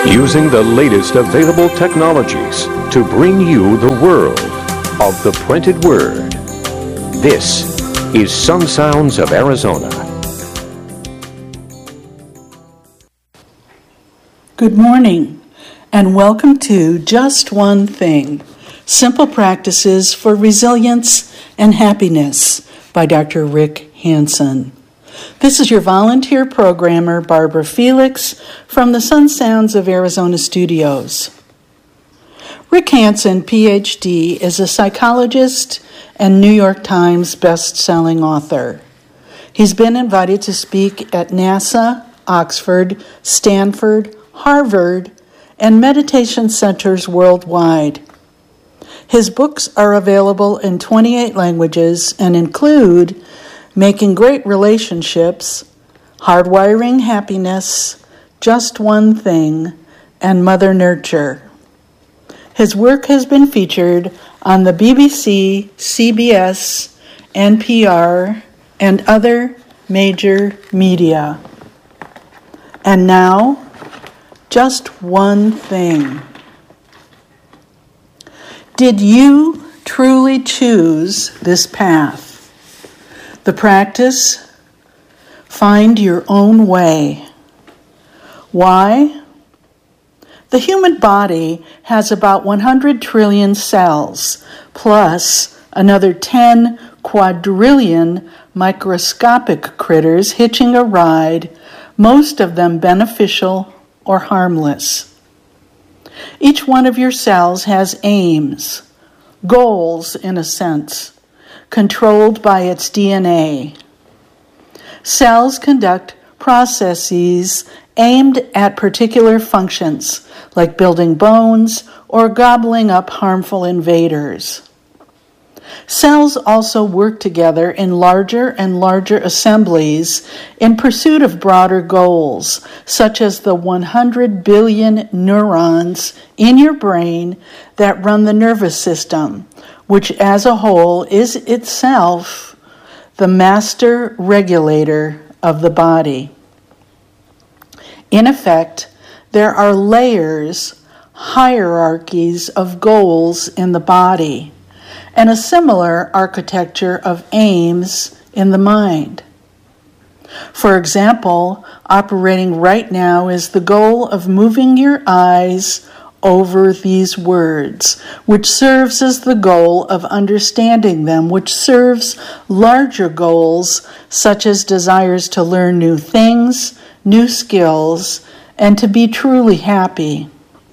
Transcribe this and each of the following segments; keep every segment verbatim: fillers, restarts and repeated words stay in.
Using the latest available technologies to bring you the world of the printed word. This is Sun Sounds of Arizona. Good morning, and welcome to Just One Thing, Simple Practices for Resilience and Happiness by Doctor Rick Hanson. This is your volunteer programmer, Barbara Felix, from the Sun Sounds of Arizona studios. Rick Hanson, P H D, is a psychologist and New York Times best-selling author. He's been invited to speak at NASA, Oxford, Stanford, Harvard, and meditation centers worldwide. His books are available in twenty-eight languages and include Making Great Relationships, Hardwiring Happiness, Just One Thing, and Mother Nurture. His work has been featured on the B B C, C B S, N P R, and other major media. And now, just one thing. Did you truly choose this path? The practice, find your own way. Why? The human body has about one hundred trillion cells, plus another ten quadrillion microscopic critters hitching a ride, most of them beneficial or harmless. Each one of your cells has aims, goals in a sense, controlled by its D N A. Cells conduct processes aimed at particular functions, like building bones or gobbling up harmful invaders. Cells also work together in larger and larger assemblies in pursuit of broader goals, such as the one hundred billion neurons in your brain that run the nervous system, which as a whole is itself the master regulator of the body. In effect, there are layers, hierarchies of goals in the body, and a similar architecture of aims in the mind. For example, operating right now is the goal of moving your eyes over these words, which serves as the goal of understanding them, which serves larger goals such as desires to learn new things, new skills, and to be truly happy.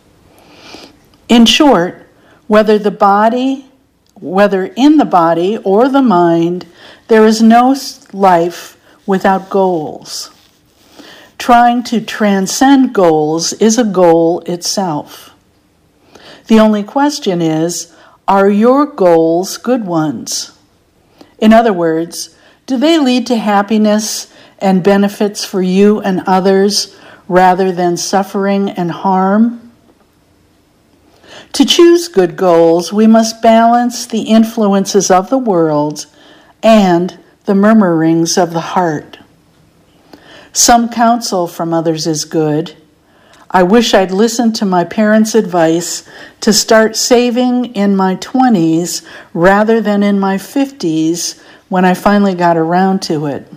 In short, whether the body Whether in the body or the mind, there is no life without goals. Trying to transcend goals is a goal itself. The only question is, are your goals good ones? In other words, do they lead to happiness and benefits for you and others rather than suffering and harm? To choose good goals, we must balance the influences of the world and the murmurings of the heart. Some counsel from others is good. I wish I'd listened to my parents' advice to start saving in my twenties rather than in my fifties when I finally got around to it.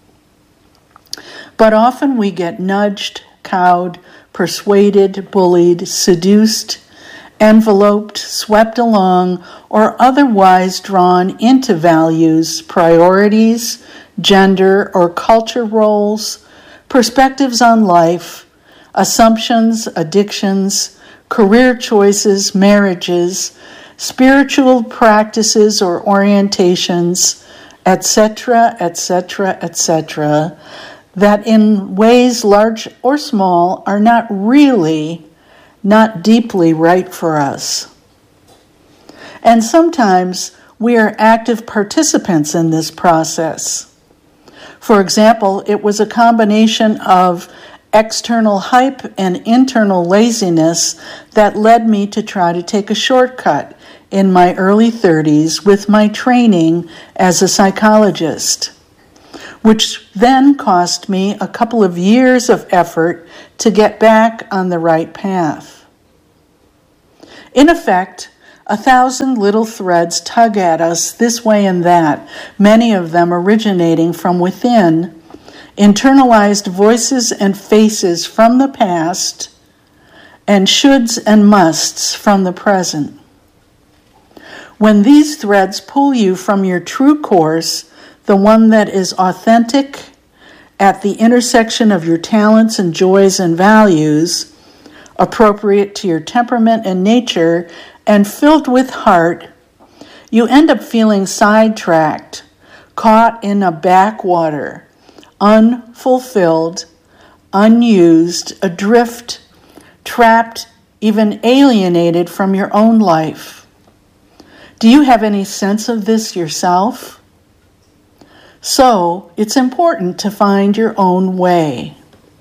But often we get nudged, cowed, persuaded, bullied, seduced, enveloped, swept along, or otherwise drawn into values, priorities, gender or culture roles, perspectives on life, assumptions, addictions, career choices, marriages, spiritual practices or orientations, et cetera, et cetera, et cetera, that in ways large or small are not really not deeply right for us. And sometimes we are active participants in this process. For example, it was a combination of external hype and internal laziness that led me to try to take a shortcut in my early thirties with my training as a psychologist. which then cost me a couple of years of effort to get back on the right path. In effect, a thousand little threads tug at us this way and that, many of them originating from within, internalized voices and faces from the past, and shoulds and musts from the present. When these threads pull you from your true course, the one that is authentic, at the intersection of your talents and joys and values, appropriate to your temperament and nature, and filled with heart, you end up feeling sidetracked, caught in a backwater, unfulfilled, unused, adrift, trapped, even alienated from your own life. Do you have any sense of this yourself? So, it's important to find your own way.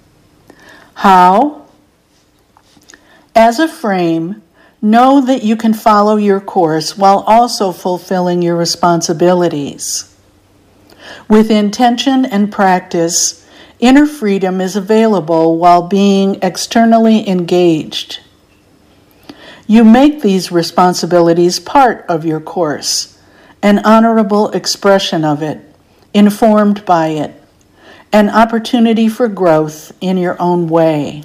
How? As a frame, know that you can follow your course while also fulfilling your responsibilities. With intention and practice, inner freedom is available while being externally engaged. You make these responsibilities part of your course, an honorable expression of it, informed by it, an opportunity for growth in your own way.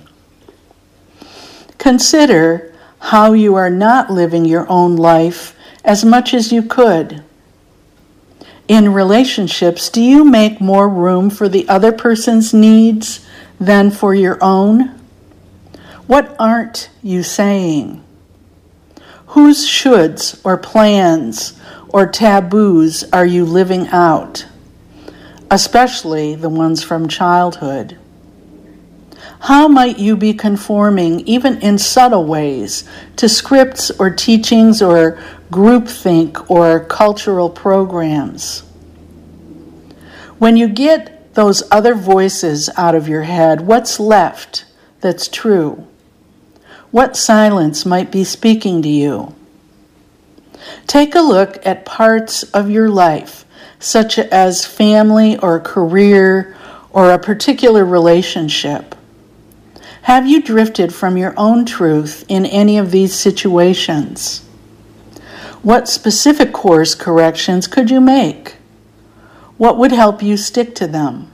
Consider how you are not living your own life as much as you could. In relationships, do you make more room for the other person's needs than for your own? What aren't you saying? Whose shoulds or plans or taboos are you living out? Especially the ones from childhood. How might you be conforming, even in subtle ways, to scripts or teachings or groupthink or cultural programs? When you get those other voices out of your head, what's left that's true? What silence might be speaking to you? Take a look at parts of your life, such as family or career or a particular relationship. Have you drifted from your own truth in any of these situations? What specific course corrections could you make? What would help you stick to them?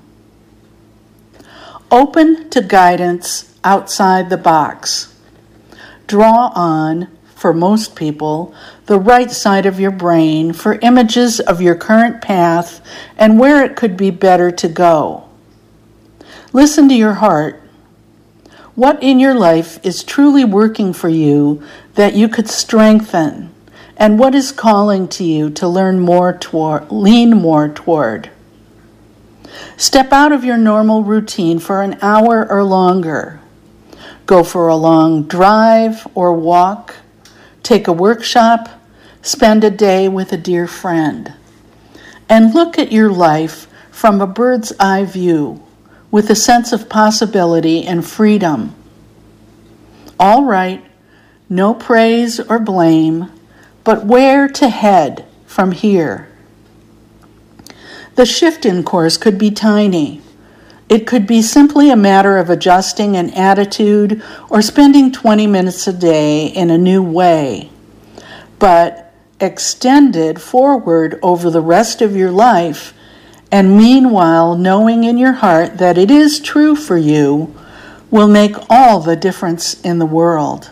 Open to guidance outside the box. Draw on, for most people, the right side of your brain for images of your current path and where it could be better to go. Listen to your heart. What in your life is truly working for you that you could strengthen, and what is calling to you to learn more toward, lean more toward? Step out of your normal routine for an hour or longer. Go for a long drive or walk. Take a workshop. Spend a day with a dear friend. And look at your life from a bird's eye view, with a sense of possibility and freedom. All right, no praise or blame, but where to head from here? The shift in course could be tiny. It could be simply a matter of adjusting an attitude or spending twenty minutes a day in a new way. But extended forward over the rest of your life, and meanwhile knowing in your heart that it is true for you, will make all the difference in the world.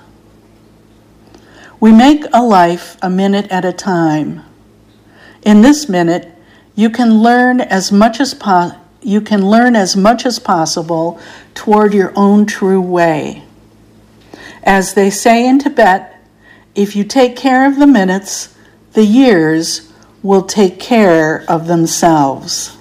We make a life a minute at a time. In this minute, you can learn as much as po- you can learn as much as possible toward your own true way. As they say in Tibet, if you take care of the minutes, the years will take care of themselves.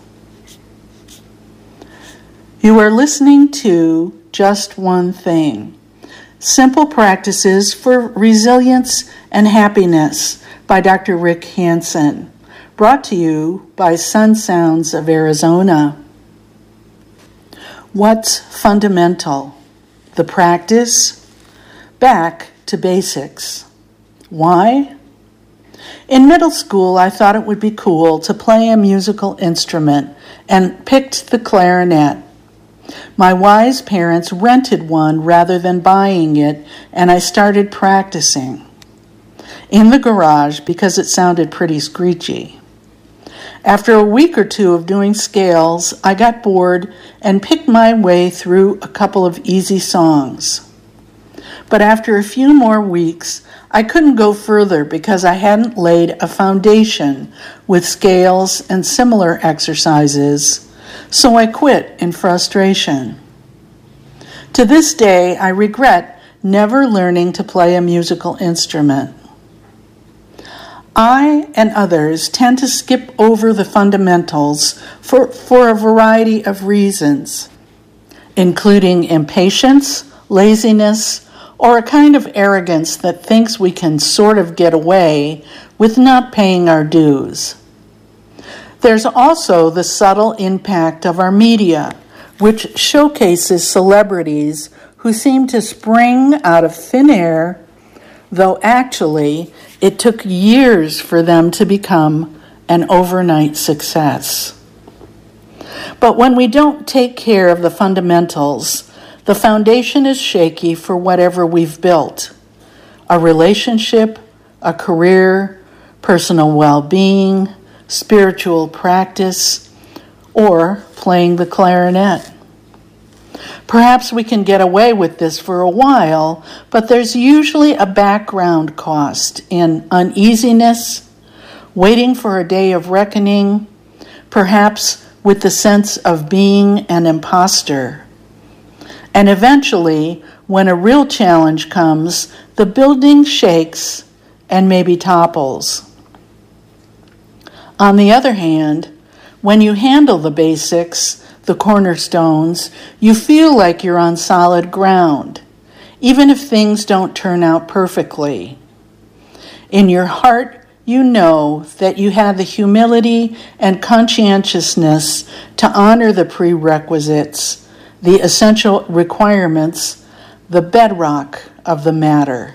You are listening to Just One Thing, Simple Practices for Resilience and Happiness by Doctor Rick Hanson, brought to you by Sun Sounds of Arizona. What's fundamental? The practice? Back to basics. Why? In middle school, I thought it would be cool to play a musical instrument and picked the clarinet. My wise parents rented one rather than buying it, and I started practicing in the garage because it sounded pretty screechy. After a week or two of doing scales, I got bored and picked my way through a couple of easy songs. But after a few more weeks, I couldn't go further because I hadn't laid a foundation with scales and similar exercises, so I quit in frustration. To this day, I regret never learning to play a musical instrument. I and others tend to skip over the fundamentals for, for a variety of reasons, including impatience, laziness, or a kind of arrogance that thinks we can sort of get away with not paying our dues. There's also the subtle impact of our media, which showcases celebrities who seem to spring out of thin air, though actually it took years for them to become an overnight success. But when we don't take care of the fundamentals, the foundation is shaky for whatever we've built: a relationship, a career, personal well-being, spiritual practice, or playing the clarinet. Perhaps we can get away with this for a while, but there's usually a background cost in uneasiness, waiting for a day of reckoning, perhaps with the sense of being an imposter. And eventually, when a real challenge comes, the building shakes and maybe topples. On the other hand, when you handle the basics, the cornerstones, you feel like you're on solid ground, even if things don't turn out perfectly. In your heart, you know that you have the humility and conscientiousness to honor the prerequisites, the essential requirements, the bedrock of the matter.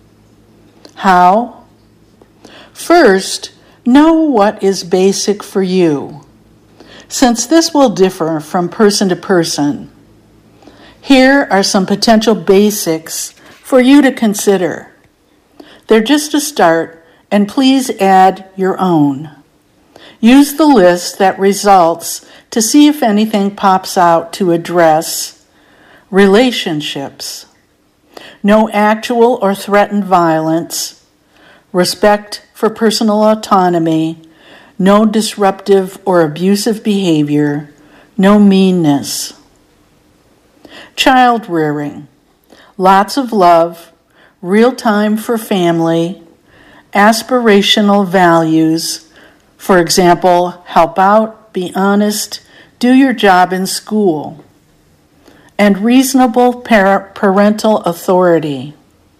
How? First, know what is basic for you, since this will differ from person to person. Here are some potential basics for you to consider. They're just a start, and please add your own. Use the list that results to see if anything pops out to address relationships, no actual or threatened violence, respect for personal autonomy, no disruptive or abusive behavior, no meanness. Child rearing, lots of love, real time for family, aspirational values, for example, help out, be honest, do your job in school, and reasonable par- parental authority.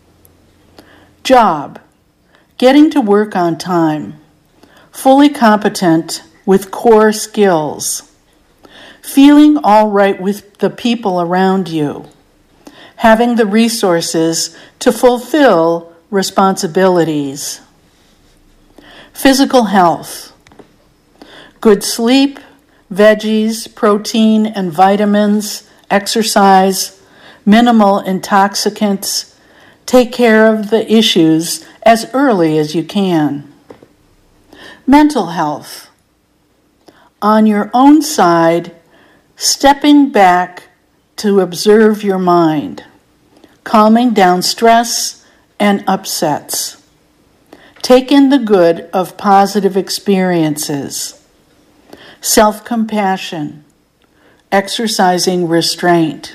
Job, getting to work on time, fully competent with core skills, feeling all right with the people around you, having the resources to fulfill responsibilities. Physical health, good sleep, veggies, protein and vitamins, exercise, minimal intoxicants. Take care of the issues as early as you can. Mental health, on your own side, stepping back to observe your mind, calming down stress and upsets. Take in the good of positive experiences. Self-compassion, exercising restraint.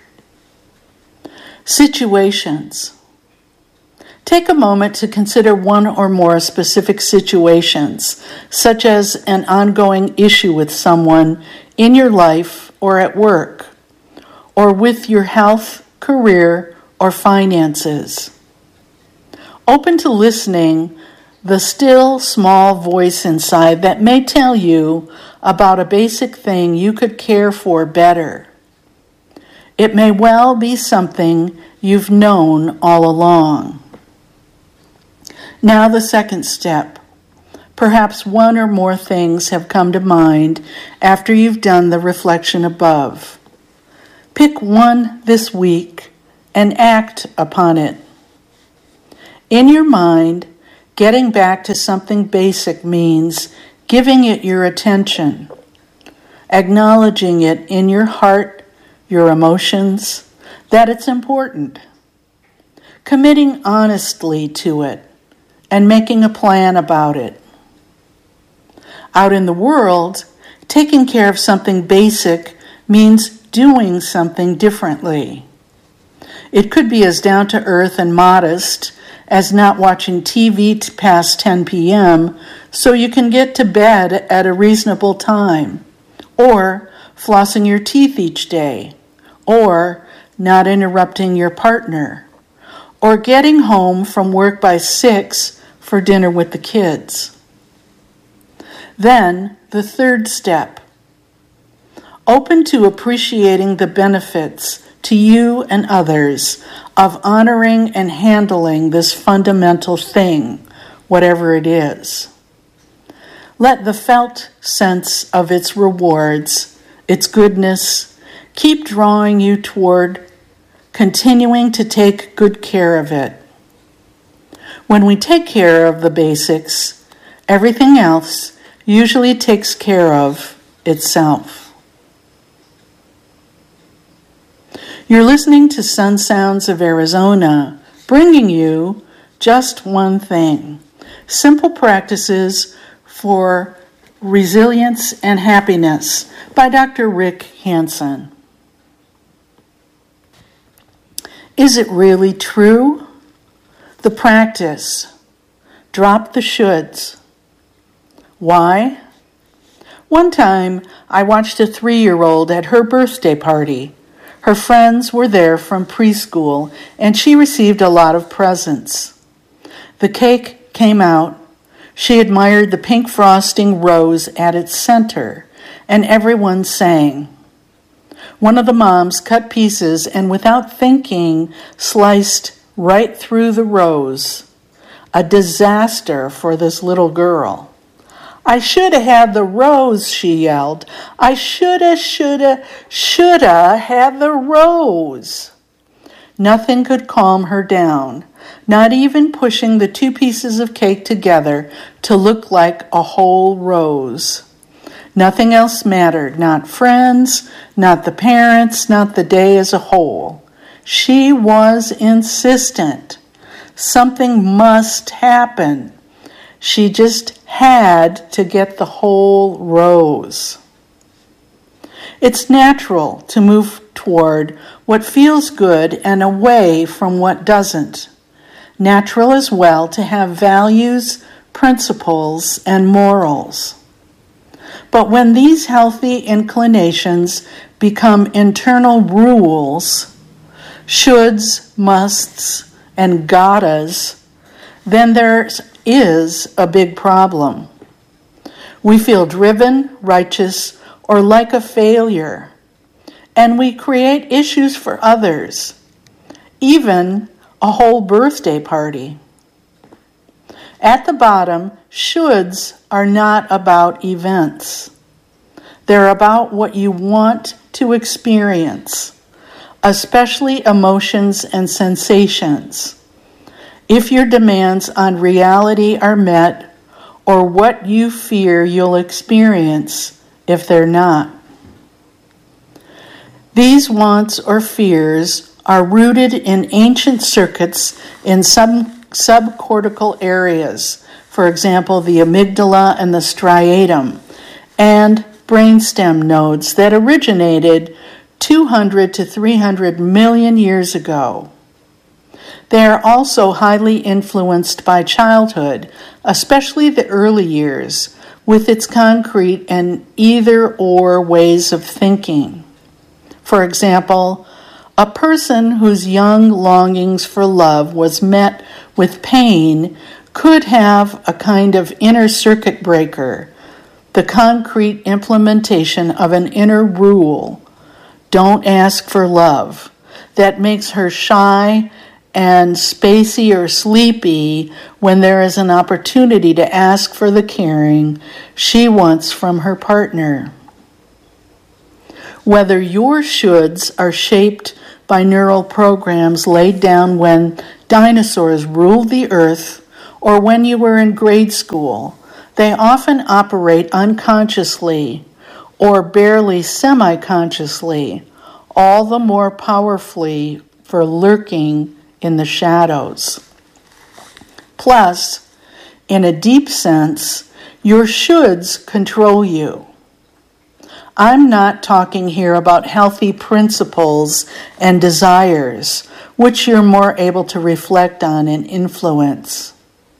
Situations. Take a moment to consider one or more specific situations, such as an ongoing issue with someone in your life or at work, or with your health, career, or finances. Open to listening the still, small voice inside that may tell you about a basic thing you could care for better. It may well be something you've known all along. Now the second step. Perhaps one or more things have come to mind after you've done the reflection above. Pick one this week and act upon it. In your mind, getting back to something basic means giving it your attention, acknowledging it in your heart, your emotions, that it's important, committing honestly to it, and making a plan about it. Out in the world, taking care of something basic means doing something differently. It could be as down-to-earth and modest as not watching T V past ten p.m. so you can get to bed at a reasonable time, or flossing your teeth each day, or not interrupting your partner, or getting home from work by six for dinner with the kids. Then, the third step. Open to appreciating the benefits to you and others of honoring and handling this fundamental thing, whatever it is. Let the felt sense of its rewards, its goodness, keep drawing you toward continuing to take good care of it. When we take care of the basics, everything else usually takes care of itself. You're listening to Sun Sounds of Arizona, bringing you just one thing: simple practices for resilience and happiness by Doctor Rick Hanson. Is it really true? The practice. Drop the shoulds. Why? One time, I watched a three-year-old at her birthday party. Her friends were there from preschool, and she received a lot of presents. The cake came out. She admired the pink frosting rose at its center, and everyone sang. One of the moms cut pieces and, without thinking, sliced right through the rose. A disaster for this little girl. "I shoulda had the rose," she yelled. "I shoulda, shoulda, shoulda had the rose." Nothing could calm her down, not even pushing the two pieces of cake together to look like a whole rose. Nothing else mattered, not friends, not the parents, not the day as a whole. She was insistent. Something must happen. She just had to get the whole rose. It's natural to move toward what feels good and away from what doesn't. Natural as well to have values, principles, and morals. But when these healthy inclinations become internal rules, shoulds, musts, and gottas, then there is a big problem. We feel driven, righteous, or like a failure, and we create issues for others, even a whole birthday party. At the bottom, shoulds are not about events. They're about what you want to experience, especially emotions and sensations. If your demands on reality are met, or what you fear you'll experience if they're not. These wants or fears are rooted in ancient circuits in some subcortical areas, for example, the amygdala and the striatum, and brainstem nodes that originated two hundred to three hundred million years ago. They are also highly influenced by childhood, especially the early years, with its concrete and either-or ways of thinking. For example, a person whose young longings for love was met with pain could have a kind of inner circuit breaker, the concrete implementation of an inner rule, don't ask for love, that makes her shy and spacey or sleepy when there is an opportunity to ask for the caring she wants from her partner. Whether your shoulds are shaped by neural programs laid down when dinosaurs ruled the earth or when you were in grade school, they often operate unconsciously or barely semi-consciously, all the more powerfully for lurking in the shadows. Plus, in a deep sense, your shoulds control you. I'm not talking here about healthy principles and desires, which you're more able to reflect on and influence.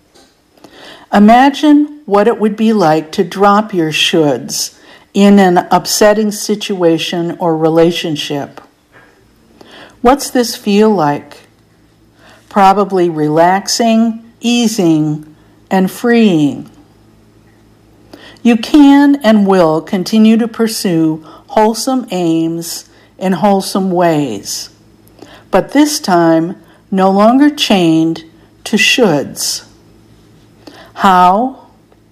Imagine what it would be like to drop your shoulds in an upsetting situation or relationship. What's this feel like? Probably relaxing, easing, and freeing. You can and will continue to pursue wholesome aims in wholesome ways, but this time no longer chained to shoulds. How?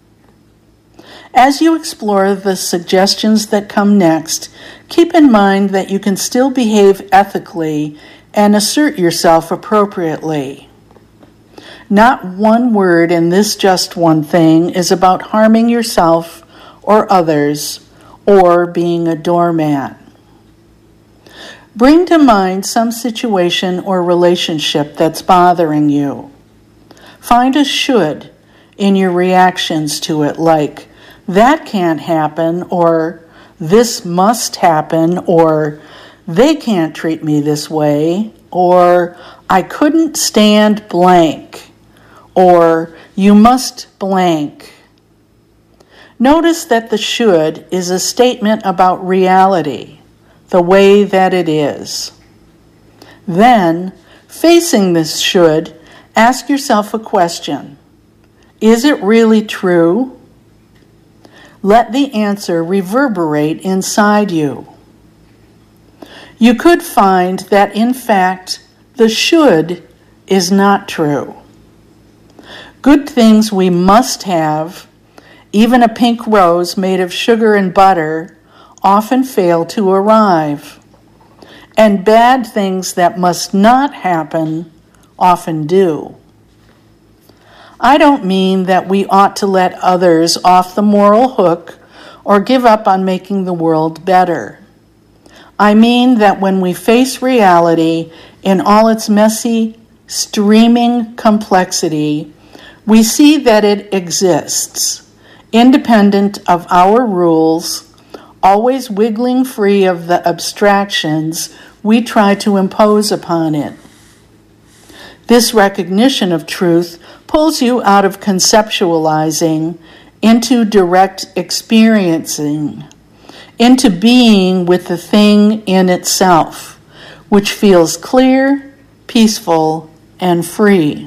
As you explore the suggestions that come next, keep in mind that you can still behave ethically and assert yourself appropriately. Not one word in this just one thing is about harming yourself or others or being a doormat. Bring to mind some situation or relationship that's bothering you. Find a should in your reactions to it, like, that can't happen, or this must happen, or they can't treat me this way, or I couldn't stand blank, or you must blank. Notice that the should is a statement about reality, the way that it is. Then, facing this should, ask yourself a question. Is it really true? Let the answer reverberate inside you. You could find that, in fact, the should is not true. Good things we must have, even a pink rose made of sugar and butter, often fail to arrive. And bad things that must not happen often do. I don't mean that we ought to let others off the moral hook or give up on making the world better. I mean that when we face reality in all its messy, streaming complexity, we see that it exists, independent of our rules, always wiggling free of the abstractions we try to impose upon it. This recognition of truth pulls you out of conceptualizing into direct experiencing, into being with the thing in itself, which feels clear, peaceful, and free.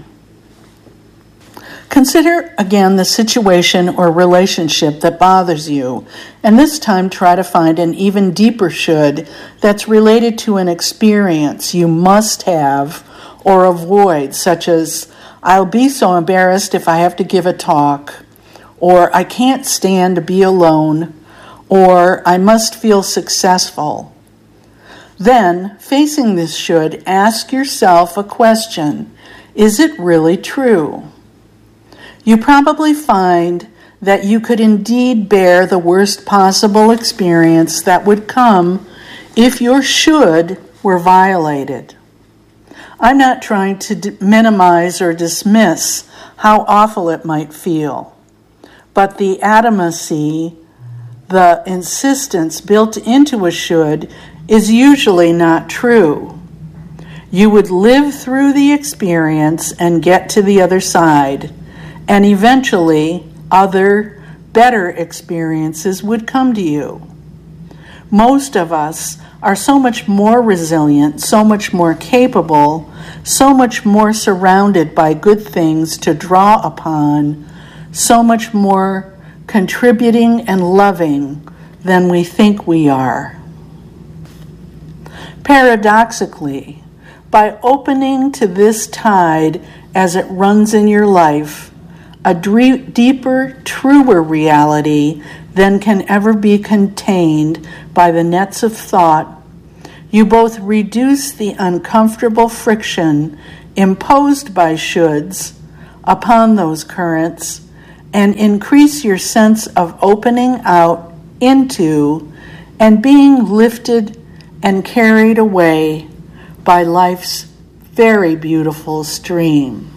Consider again the situation or relationship that bothers you, and this time try to find an even deeper should that's related to an experience you must have or avoid, such as, I'll be so embarrassed if I have to give a talk, or I can't stand to be alone, or I must feel successful. Then, facing this should, ask yourself a question. Is it really true? You probably find that you could indeed bear the worst possible experience that would come if your should were violated. I'm not trying to d- minimize or dismiss how awful it might feel, but the adamancy, the insistence built into a should, is usually not true. You would live through the experience and get to the other side, and eventually other, better experiences would come to you. Most of us are so much more resilient, so much more capable, so much more surrounded by good things to draw upon, so much more contributing and loving than we think we are. Paradoxically, By opening to this tide as it runs in your life, a dre- deeper, truer reality than can ever be contained by the nets of thought, you both reduce the uncomfortable friction imposed by shoulds upon those currents and increase your sense of opening out into and being lifted and carried away by life's very beautiful stream.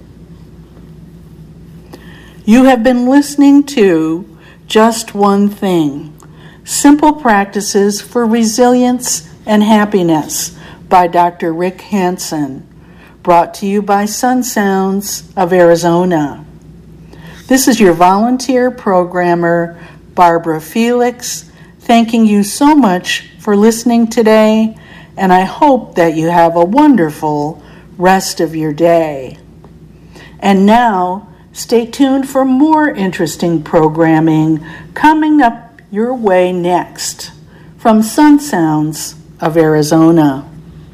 You have been listening to Just One Thing, Simple Practices for Resilience and Happiness by Doctor Rick Hanson, brought to you by Sun Sounds of Arizona. This is your volunteer programmer, Barbara Felix, thanking you so much for listening today, and I hope that you have a wonderful rest of your day. And now, stay tuned for more interesting programming coming up your way next from Sun Sounds of Arizona.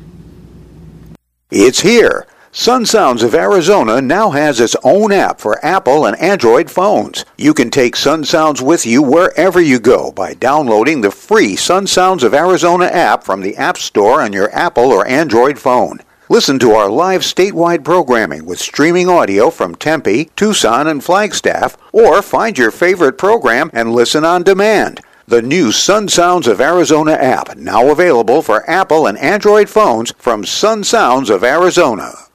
It's here. Sun Sounds of Arizona now has its own app for Apple and Android phones. You can take Sun Sounds with you wherever you go by downloading the free Sun Sounds of Arizona app from the App Store on your Apple or Android phone. Listen to our live statewide programming with streaming audio from Tempe, Tucson, and Flagstaff, or find your favorite program and listen on demand. The new Sun Sounds of Arizona app, now available for Apple and Android phones from Sun Sounds of Arizona.